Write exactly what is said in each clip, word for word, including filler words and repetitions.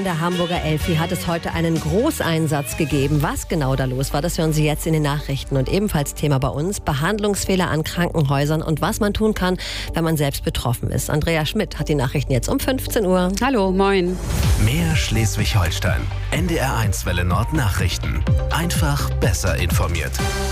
An der Hamburger Elfi hat es heute einen Großeinsatz gegeben. Was genau da los war, das hören Sie jetzt in den Nachrichten. Und ebenfalls Thema bei uns, Behandlungsfehler an Krankenhäusern und was man tun kann, wenn man selbst betroffen ist. Andrea Schmidt hat die Nachrichten jetzt um fünfzehn Uhr. Hallo, moin. Mehr Schleswig-Holstein. N D R eins Welle Nord Nachrichten. Einfach besser informiert.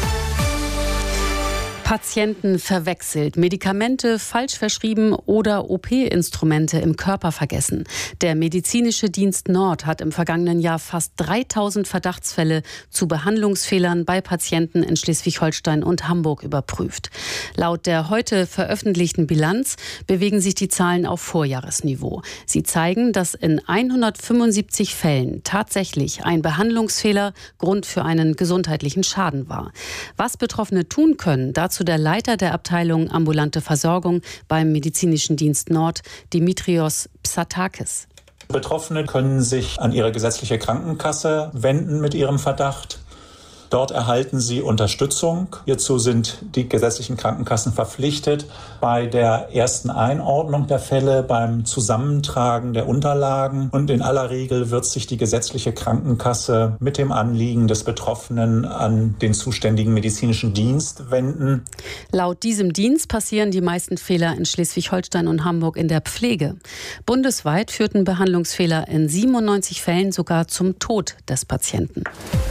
Patienten verwechselt, Medikamente falsch verschrieben oder O P-Instrumente im Körper vergessen. Der medizinische Dienst Nord hat im vergangenen Jahr fast dreitausend Verdachtsfälle zu Behandlungsfehlern bei Patienten in Schleswig-Holstein und Hamburg überprüft. Laut der heute veröffentlichten Bilanz bewegen sich die Zahlen auf Vorjahresniveau. Sie zeigen, dass in hundertfünfundsiebzig Fällen tatsächlich ein Behandlungsfehler Grund für einen gesundheitlichen Schaden war. Was Betroffene tun können, dazu der Leiter der Abteilung Ambulante Versorgung beim Medizinischen Dienst Nord, Dimitrios Psatakis. Betroffene können sich an ihre gesetzliche Krankenkasse wenden mit ihrem Verdacht. Dort erhalten sie Unterstützung. Hierzu sind die gesetzlichen Krankenkassen verpflichtet, bei der ersten Einordnung der Fälle, beim Zusammentragen der Unterlagen. Und in aller Regel wird sich die gesetzliche Krankenkasse mit dem Anliegen des Betroffenen an den zuständigen medizinischen Dienst wenden. Laut diesem Dienst passieren die meisten Fehler in Schleswig-Holstein und Hamburg in der Pflege. Bundesweit führten Behandlungsfehler in siebenundneunzig Fällen sogar zum Tod des Patienten.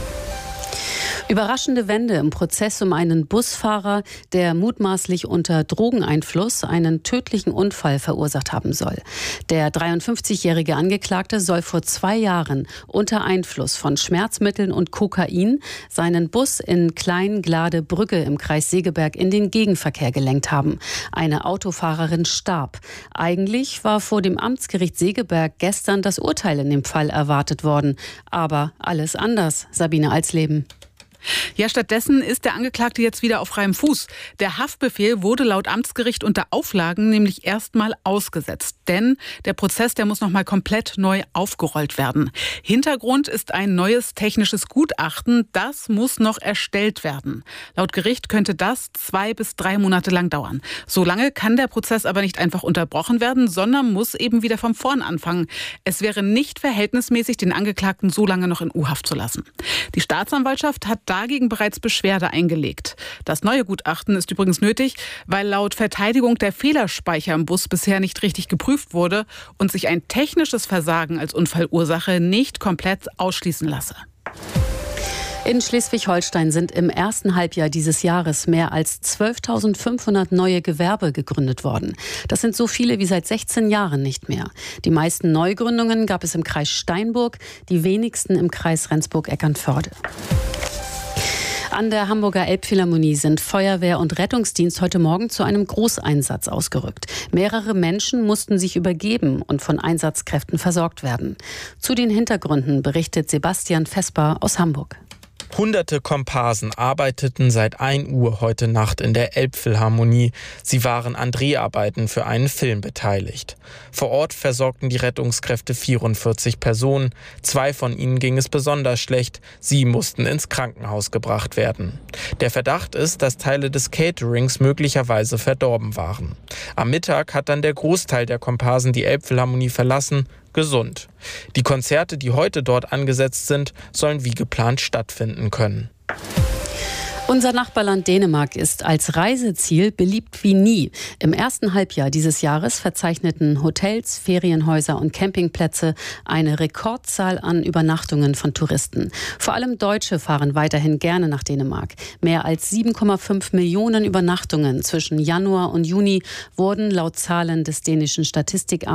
Überraschende Wende im Prozess um einen Busfahrer, der mutmaßlich unter Drogeneinfluss einen tödlichen Unfall verursacht haben soll. Der dreiundfünfzigjährige Angeklagte soll vor zwei Jahren unter Einfluss von Schmerzmitteln und Kokain seinen Bus in Klein-Glade-Brügge im Kreis Segeberg in den Gegenverkehr gelenkt haben. Eine Autofahrerin starb. Eigentlich war vor dem Amtsgericht Segeberg gestern das Urteil in dem Fall erwartet worden. Aber alles anders. Sabine Alsleben. Ja, stattdessen ist der Angeklagte jetzt wieder auf freiem Fuß. Der Haftbefehl wurde laut Amtsgericht unter Auflagen nämlich erstmal ausgesetzt. Denn der Prozess, der muss nochmal komplett neu aufgerollt werden. Hintergrund ist ein neues technisches Gutachten. Das muss noch erstellt werden. Laut Gericht könnte das zwei bis drei Monate lang dauern. So lange kann der Prozess aber nicht einfach unterbrochen werden, sondern muss eben wieder von vorn anfangen. Es wäre nicht verhältnismäßig, den Angeklagten so lange noch in U-Haft zu lassen. Die Staatsanwaltschaft hat dagegen bereits Beschwerde eingelegt. Das neue Gutachten ist übrigens nötig, weil laut Verteidigung der Fehlerspeicher im Bus bisher nicht richtig geprüft wurde und sich ein technisches Versagen als Unfallursache nicht komplett ausschließen lasse. In Schleswig-Holstein sind im ersten Halbjahr dieses Jahres mehr als zwölftausendfünfhundert neue Gewerbe gegründet worden. Das sind so viele wie seit sechzehn Jahren nicht mehr. Die meisten Neugründungen gab es im Kreis Steinburg, die wenigsten im Kreis Rendsburg-Eckernförde. An der Hamburger Elbphilharmonie sind Feuerwehr und Rettungsdienst heute Morgen zu einem Großeinsatz ausgerückt. Mehrere Menschen mussten sich übergeben und von Einsatzkräften versorgt werden. Zu den Hintergründen berichtet Sebastian Vesper aus Hamburg. Hunderte Komparsen arbeiteten seit ein Uhr heute Nacht in der Elbphilharmonie. Sie waren an Dreharbeiten für einen Film beteiligt. Vor Ort versorgten die Rettungskräfte vierundvierzig Personen. Zwei von ihnen ging es besonders schlecht. Sie mussten ins Krankenhaus gebracht werden. Der Verdacht ist, dass Teile des Caterings möglicherweise verdorben waren. Am Mittag hat dann der Großteil der Komparsen die Elbphilharmonie verlassen. Gesund. Die Konzerte, die heute dort angesetzt sind, sollen wie geplant stattfinden können. Unser Nachbarland Dänemark ist als Reiseziel beliebt wie nie. Im ersten Halbjahr dieses Jahres verzeichneten Hotels, Ferienhäuser und Campingplätze eine Rekordzahl an Übernachtungen von Touristen. Vor allem Deutsche fahren weiterhin gerne nach Dänemark. Mehr als sieben Komma fünf Millionen Übernachtungen zwischen Januar und Juni wurden laut Zahlen des dänischen Statistikamts